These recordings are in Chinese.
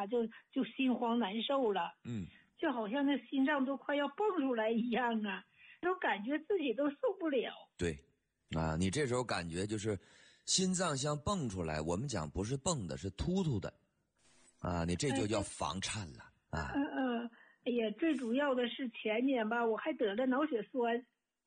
吧，就心慌难受了。就好像那心脏都快要蹦出来一样啊，都感觉自己都受不了。 对，啊，你这时候感觉就是心脏像蹦出来，我们讲不是蹦的，是突突的，啊，你这就叫房颤了啊。 哎呀，最主要的是前年吧，我还得了脑血栓。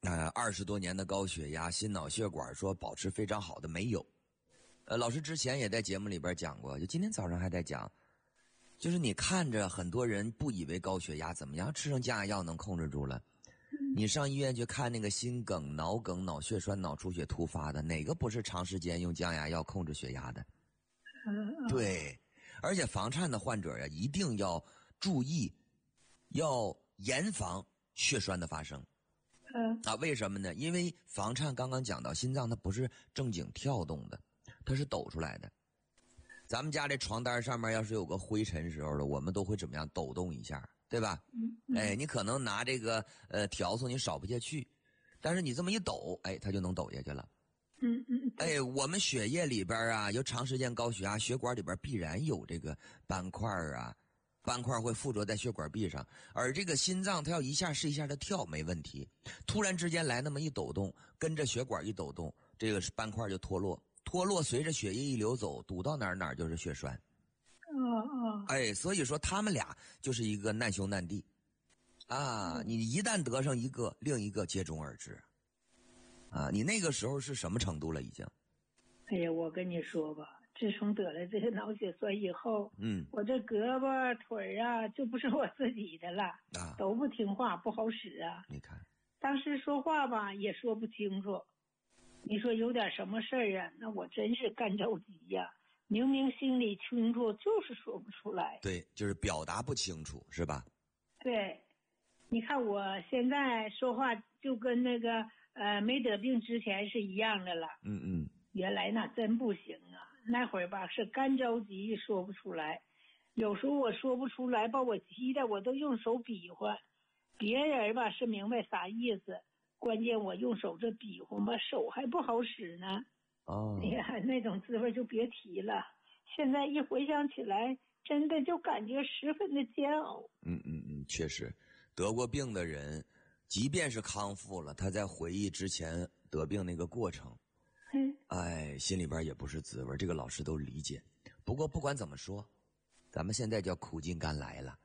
20多年的高血压，心脑血管说保持非常好的没有。老师之前也在节目里边讲过，就今天早上还在讲。就是你看着很多人不以为高血压怎么样，吃上降压药能控制住了。你上医院去看那个心梗、脑梗、脑血栓、脑出血突发的，哪个不是长时间用降压药控制血压的？对，而且房颤的患者呀，一定要注意，要严防血栓的发生。为什么呢？因为房颤刚刚讲到，心脏它不是正经跳动的，它是抖出来的。咱们家这床单上面要是有个灰尘时候的，我们都会怎么样抖动一下，对吧？你可能拿这个笤帚你扫不下去，但是你这么一抖，它就能抖下去了。我们血液里边啊，有长时间高血压，血管里边必然有这个斑块啊，斑块会附着在血管壁上，而这个心脏它要一下是一下的跳没问题，突然之间来那么一抖动，跟着血管一抖动，这个斑块就脱落。脱落随着血液一流走，堵到哪儿就是血栓。所以说他们俩就是一个难兄难弟啊！你一旦得上一个，另一个接踵而至啊！你那个时候是什么程度了已经？ 哎呀，我跟你说吧，自从得了这个脑血栓以后，我这胳膊腿啊就不是我自己的了都不听话，不好使啊。 你看， 当时说话吧也说不清楚。你说有点什么事儿啊，那我真是干着急呀，明明心里清楚，就是说不出来。 对，就是表达不清楚，是吧？ 对，你看我现在说话就跟那个没得病之前是一样的了。原来那真不行啊，那会儿吧是干着急说不出来，有时候我说不出来，把我急的我都用手比划，别人吧是明白啥意思。关键我用手这比划吧，手还不好使呢。哎呀，那种滋味就别提了。现在一回想起来，真的就感觉十分的煎熬。 确实，得过病的人，即便是康复了，他在回忆之前得病那个过程，心里边也不是滋味。这个老师都理解。不过不管怎么说，咱们现在叫苦尽甘来了。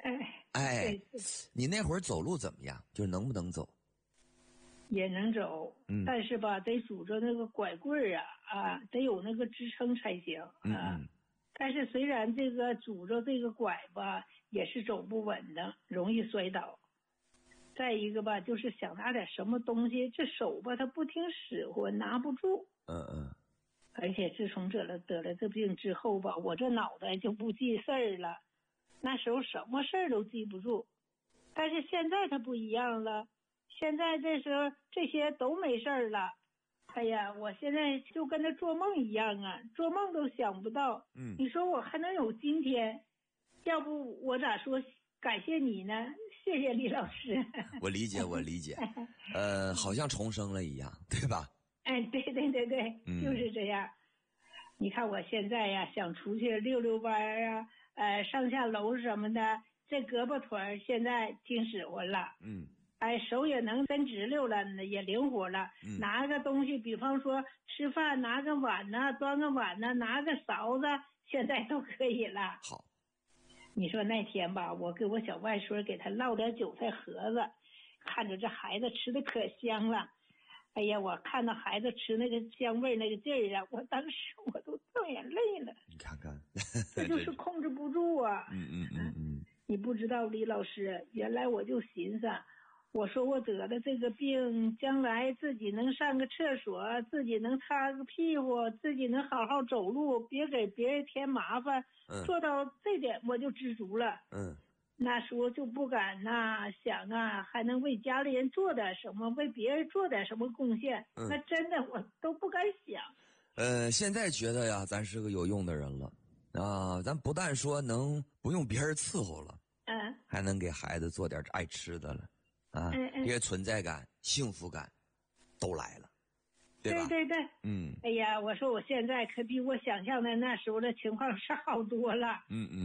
你那会儿走路怎么样？就是能不能走？ 也能走，但是吧，得拄着那个拐棍儿得有那个支撑才行但是虽然这个拄着这个拐吧，也是走不稳的，容易摔倒。再一个吧，就是想拿点什么东西，这手吧，它不听使唤，拿不住。而且自从得了这病之后吧，我这脑袋就不记事儿了，那时候什么事儿都记不住。但是现在它不一样了。现在这时候这些都没事儿了，哎呀，我现在就跟那做梦一样啊，做梦都想不到。你说我还能有今天，要不我咋说感谢你呢？谢谢李老师。 我理解，好像重生了一样，对吧？ 对，就是这样。你看我现在呀，想出去溜溜弯啊，上下楼什么的，这胳膊腿现在听使唤了。手也能伸直溜了，也灵活了。拿个东西，比方说吃饭，拿个碗呢，端个碗呢，拿个勺子，现在都可以了。 好， 你说那天吧，我给我小外孙给他烙点韭菜盒子，看着这孩子吃的可香了。哎呀，我看到孩子吃那个香味那个劲儿啊，我当时我都掉眼泪了。 你看看， 这就是控制不住啊。你不知道李老师，原来我就寻思。我说我得了这个病，将来自己能上个厕所，自己能擦个屁股，自己能好好走路，别给别人添麻烦，做到这点我就知足了。那时候就不敢想还能为家里人做点什么，为别人做点什么贡献。那真的我都不敢想。 现在觉得呀，咱是个有用的人了啊！咱不但说能不用别人伺候了，还能给孩子做点爱吃的了。这些存在感、幸福感都来了，对吧？ 对。哎呀，我说我现在可比我想象的那时候的情况是好多了。